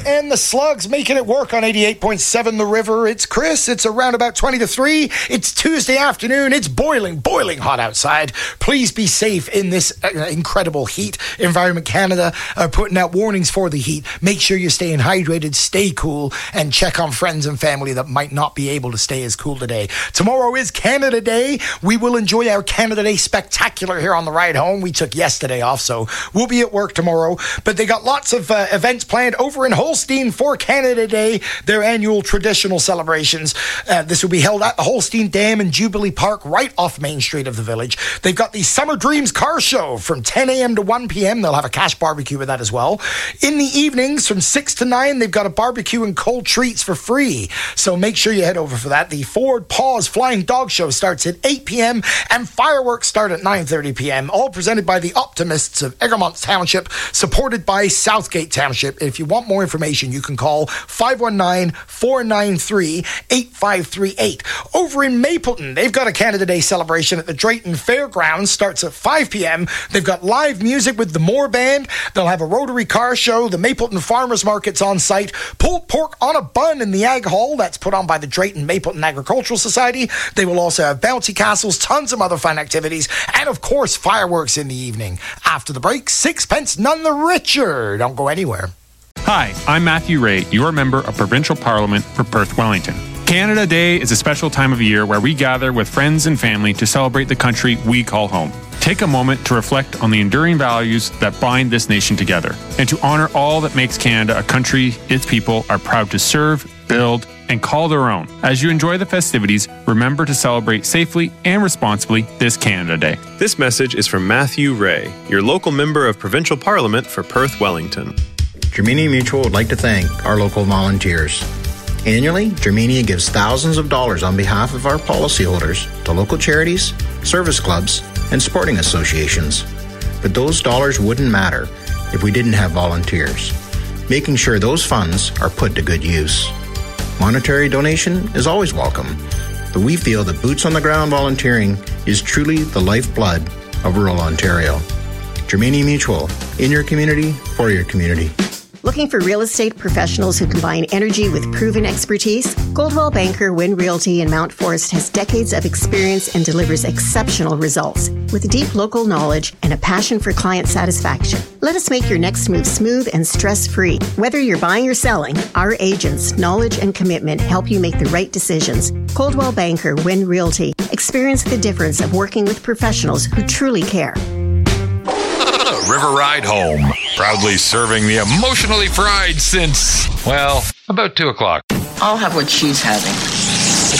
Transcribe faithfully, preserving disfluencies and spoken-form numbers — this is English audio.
and the Slugs making it work on eighty-eight point seven The River. It's Chris. It's around about twenty to three. It's Tuesday afternoon. It's boiling, boiling hot outside. Please be safe in this uh, incredible heat. Environment Canada are putting out warnings for the heat. Make sure you're staying hydrated, stay cool, and check on friends and family that might not be able to stay as cool today. Tomorrow is Canada Day. We will enjoy our Canada Day spectacular here on the ride home. We took yesterday off, so we'll be at work tomorrow. But they got lots of uh, events planned over in Holstein for Canada Day, their annual traditional celebrations. Uh, this will be held at the Holstein Dam in Jubilee Park, right off Main Street of the village. They've got the Summer Dreams Car Show from ten a.m. to one p.m. They'll have a cash barbecue with that as well. In the evenings from six to nine, they've got a barbecue and cold treats for free. So make sure you head over for that. The Ford Paws Flying Dog Show starts at eight p.m. and fireworks start at nine thirty p.m. All presented by the Optimists of Egremont Township, supported by Southgate Township. If you want more information, you can call five one nine, four nine three, eight five three eight. Over in Mapleton, they've got a Canada Day celebration at the Drayton Fairgrounds. Starts at five p.m. They've got live music with the Moore Band. They'll have a Rotary car show. The Mapleton Farmers Market's on site. Pulled pork on a bun in the Ag Hall. That's put on by the Drayton Mapleton Agricultural Society. They will also have bouncy castles, tons of other fun activities, and of course fireworks in the evening. After the break, sixpence none the richer. Don't go anywhere. Hi, I'm Matthew Ray, your member of Provincial Parliament for Perth Wellington. Canada Day is a special time of year where we gather with friends and family to celebrate the country we call home. Take a moment to reflect on the enduring values that bind this nation together and to honor all that makes Canada a country its people are proud to serve, build, and call their own. As you enjoy the festivities, remember to celebrate safely and responsibly this Canada Day. This message is from Matthew Ray, your local member of Provincial Parliament for Perth Wellington. Germania Mutual would like to thank our local volunteers. Annually, Germania gives thousands of dollars on behalf of our policyholders to local charities, service clubs, and sporting associations. But those dollars wouldn't matter if we didn't have volunteers, making sure those funds are put to good use. Monetary donation is always welcome, but we feel that boots-on-the-ground volunteering is truly the lifeblood of rural Ontario. Germania Mutual, in your community, for your community. Looking for real estate professionals who combine energy with proven expertise? Goldwell Banker Wynn Realty in Mount Forest has decades of experience and delivers exceptional results with deep local knowledge and a passion for client satisfaction. Let us make your next move smooth and stress-free. Whether you're buying or selling, our agents' knowledge and commitment help you make the right decisions. Coldwell Banker Wynn Realty. Experience the difference of working with professionals who truly care. River Ride Home, proudly serving the emotionally fried since, well, about two o'clock. I'll have what she's having.